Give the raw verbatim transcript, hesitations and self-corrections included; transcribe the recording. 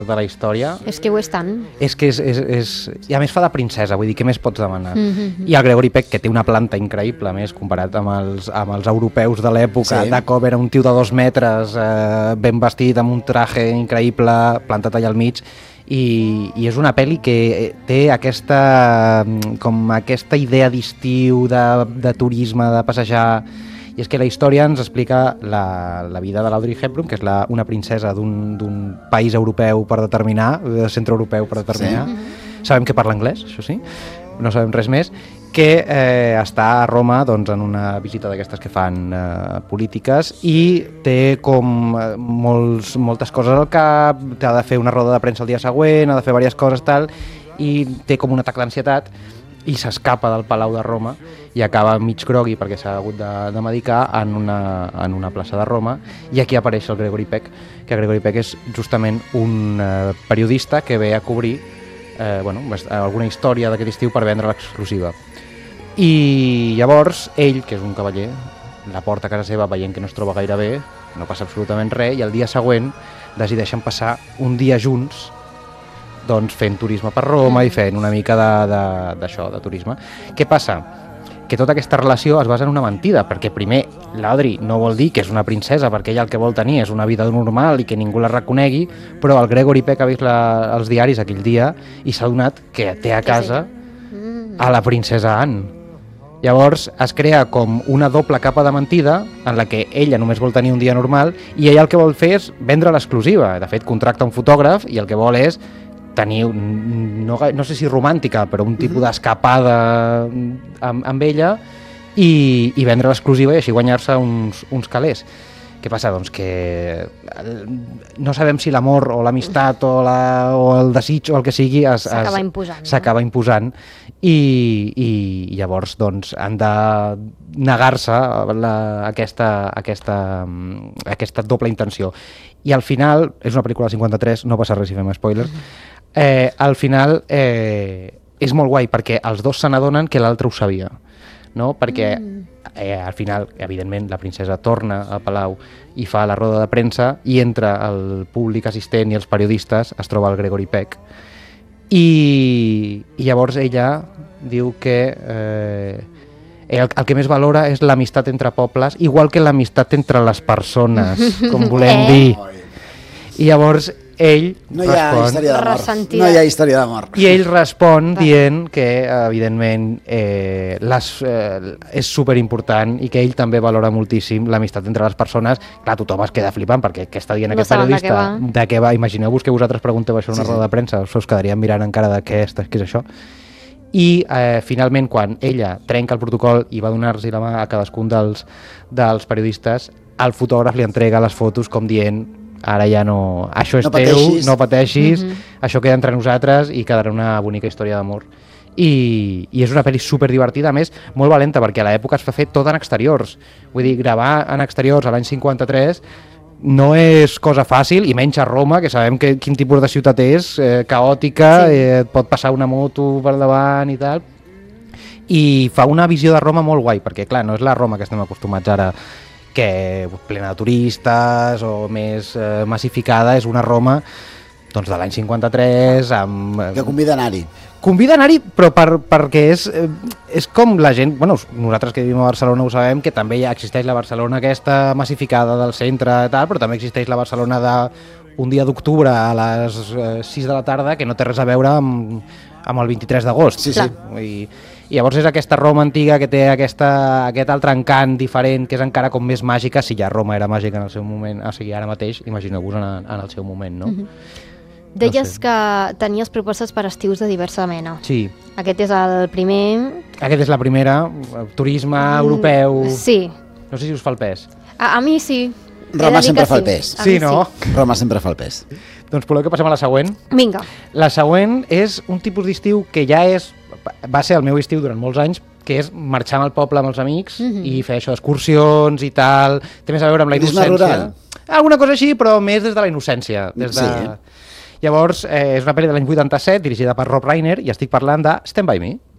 de la història. És que ho és tant. És que és, és, és... I a més fa de princesa, vull dir, què més pots demanar? Mm-hmm. I el Gregory Peck, que té una planta increïble, a més, comparat amb els, amb els europeus de l'època, Sí. de cop era un tio de dos metres, eh, ben vestit, amb un traje increïble, plantat allà al mig, i, i és una pel·li que té aquesta, com aquesta idea d'estiu, de, de turisme, de passejar. I és que la història ens explica la, la vida de l'Audrey Hepburn, que és la, una princesa d'un país europeu per determinar, de centre-europeu per determinar. Sí. Sabem que parla anglès, això sí, no sabem res més, que eh, està a Roma doncs, en una visita d'aquestes que fan eh, polítiques i té com eh, molts, moltes coses al cap, ha de fer una roda de premsa el dia següent, ha de fer diverses coses tal, i té com un atac d'ansietat i s'escapa del Palau de Roma i acaba mig grogui perquè s'ha hagut de, de medicar en una, en una plaça de Roma, i aquí apareix el Gregory Peck, que Gregory Peck és justament un eh, periodista que ve a cobrir eh, bueno, alguna història d'aquest estiu per vendre l'exclusiva. I llavors ell, que és un cavaller, la porta a casa seva veient que no es troba gaire bé, no passa absolutament res, i el dia següent decideixen passar un dia junts doncs fent turisme per Roma i fent una mica d'això, de, de, de turisme. Què passa? Que tota aquesta relació es basa en una mentida, perquè primer l'Audrey no vol dir que és una princesa, perquè ella el que vol tenir és una vida normal i que ningú la reconegui, però el Gregory Peck ha vist la, els diaris aquell dia i s'ha adonat que té a casa a la princesa Anne. Llavors es crea com una doble capa de mentida en la que ella només vol tenir un dia normal i ella el que vol fer és vendre l'exclusiva. De fet, contracta un fotògraf i el que vol és tenir, no, no sé si romàntica, però un tipus d'escapada amb, amb ella i, i vendre l'exclusiva i així guanyar-se uns, uns calés. Què passa? Doncs que no sabem si l'amor o l'amistat o, la, o el desig o el que sigui s'acaba imposant, s'acaba no? imposant i, i llavors doncs, han de negar-se la, aquesta, aquesta, aquesta doble intenció. I al final, és una pel·lícula del cinquanta-tres, no passa res si fem spoilers, eh, al final eh, és molt guai perquè els dos se n'adonen que l'altre ho sabia, no? Perquè eh, al final, evidentment, la princesa torna al palau i fa la roda de premsa i entre el públic assistent i els periodistes es troba el Gregory Peck i, i llavors ella diu que eh, el, el que més valora és l'amistat entre pobles, igual que l'amistat entre les persones, com volem eh? dir. I llavors ell no hi ha respon, història d'amor. No hi ha història d'amor. I ell respon dient que, evidentment, eh, les, eh, és superimportant i que ell també valora moltíssim l'amistat entre les persones. Clar, tothom es queda flipant perquè què està dient no aquest periodista? De què va. De què va? Imagineu-vos que vosaltres pregunteu això en una sí, roda de premsa, us quedaríem mirant encara de què és, què és això. I eh, finalment, quan ella trenca el protocol i va donar-los la mà a cadascun dels, dels periodistes, el fotògraf li entrega les fotos com dient ara ja no, això és no teu, pateixis. no pateixis, mm-hmm. això queda entre nosaltres i quedarà una bonica història d'amor. I, i és una pel·li superdivertida, a més, molt valenta, perquè a l'època es va fer tot en exteriors. Vull dir, gravar en exteriors a l'any cinquanta-tres no és cosa fàcil, i menys a Roma, que sabem que, quin tipus de ciutat és, eh, caòtica, sí. eh, et pot passar una moto per davant i tal, i fa una visió de Roma molt guai, perquè clar, no és la Roma que estem acostumats ara, que plena de turistes o més eh, massificada, és una Roma doncs, de l'any cinquanta-tres amb... Que convida a anar-hi. Convida a anar-hi, però per, perquè és, eh, és com la gent... Bueno, nosaltres que vivim a Barcelona ho sabem, que també ja existeix la Barcelona aquesta massificada del centre i tal, però també existeix la Barcelona d'un dia d'octubre a les eh, sis de la tarda que no té res a veure amb, amb el vint-i-tres d'agost. Sí, sí. I, I llavors és aquesta Roma antiga que té aquesta, aquest altre encant diferent, que és encara com més màgica, si ja Roma era màgica en el seu moment, o sigui, ara mateix, imagineu-vos en, en el seu moment, no? Mm-hmm. Deies no sé. que tenies propostes per estius de diversa mena. Sí. Aquest és el primer... Aquest és la primera, turisme mm, europeu... Sí. No sé si us fa el pes. A, a mi sí. Roma sempre fa el pes. Sí, no? Sí. Roma sempre fa el pes. Doncs voleu que passem a la següent? Vinga. La següent és un tipus d'estiu que ja és... va ser el meu estiu durant molts anys, que és marxar al poble amb els amics mm-hmm. i fer això d'excursions i tal. Té més a veure amb la innocència. Rural. Alguna cosa així, però més des de la innocència. Des de... Sí. Llavors, eh, és una pel·li de l'any vuitanta-set, dirigida per Rob Reiner, i estic parlant de Stand By Me.